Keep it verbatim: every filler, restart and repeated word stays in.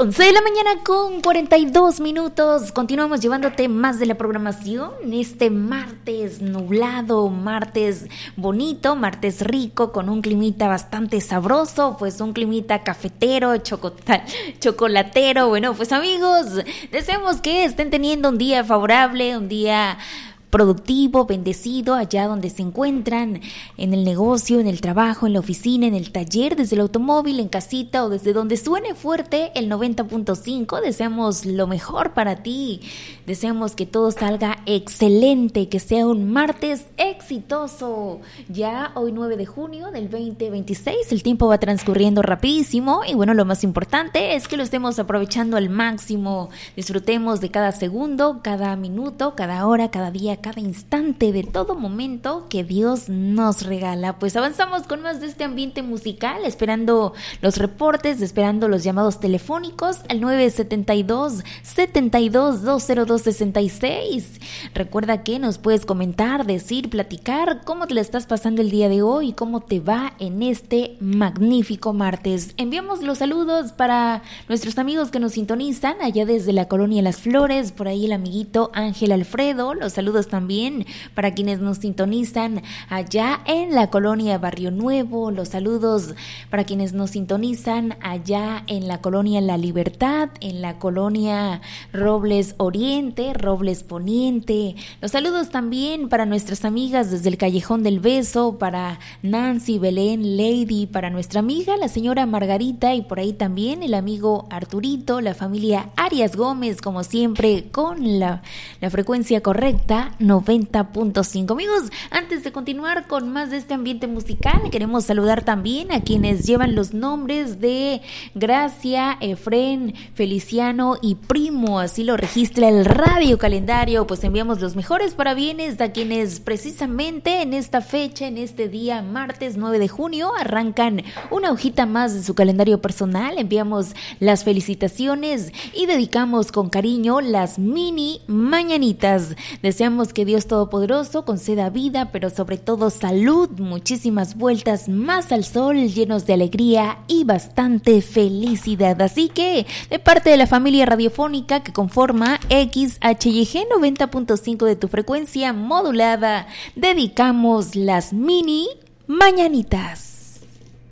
once de la mañana con cuarenta y dos minutos. Continuamos llevándote más de la programación este martes nublado, martes bonito, martes rico, con un climita bastante sabroso, pues un climita cafetero, chocota, chocolatero. Bueno, pues amigos, deseamos que estén teniendo un día favorable, un día productivo, bendecido, allá donde se encuentran, en el negocio, en el trabajo, en la oficina, en el taller, desde el automóvil, en casita o desde donde suene fuerte el noventa punto cinco. Deseamos lo mejor para ti, deseamos que todo salga excelente, que sea un martes exitoso. Ya hoy nueve de junio del veinte veintiséis, el tiempo va transcurriendo rapidísimo y bueno, lo más importante es que lo estemos aprovechando al máximo, disfrutemos de cada segundo, cada minuto, cada hora, cada día, cada instante, de todo momento que Dios nos regala. Pues avanzamos con más de este ambiente musical, esperando los reportes, esperando los llamados telefónicos al nueve setenta y dos, setenta y dos, dos cero dos sesenta y seis. Recuerda que nos puedes comentar, decir, platicar cómo te la estás pasando el día de hoy, cómo te va en este magnífico martes. Enviamos los saludos para nuestros amigos que nos sintonizan allá desde la colonia Las Flores, por ahí el amiguito Ángel Alfredo. Los saludos también para quienes nos sintonizan allá en la colonia Barrio Nuevo, los saludos para quienes nos sintonizan allá en la colonia La Libertad, en la colonia Robles Oriente, Robles Poniente, los saludos también para nuestras amigas desde el Callejón del Beso, para Nancy, Belén, Lady, para nuestra amiga la señora Margarita y por ahí también el amigo Arturito, la familia Arias Gómez, como siempre con la, la frecuencia correcta, noventa punto cinco. Amigos, antes de continuar con más de este ambiente musical, queremos saludar también a quienes llevan los nombres de Gracia, Efren, Feliciano y Primo, así lo registra el radio calendario. Pues enviamos los mejores parabienes a quienes precisamente en esta fecha, en este día martes nueve de junio, arrancan una hojita más de su calendario personal. Enviamos las felicitaciones y dedicamos con cariño las mini mañanitas. Deseamos que Dios Todopoderoso conceda vida, pero sobre todo salud, muchísimas vueltas más al sol, llenos de alegría y bastante felicidad. Así que, de parte de la familia radiofónica que conforma X H Y G noventa punto cinco de tu frecuencia modulada, dedicamos las mini mañanitas.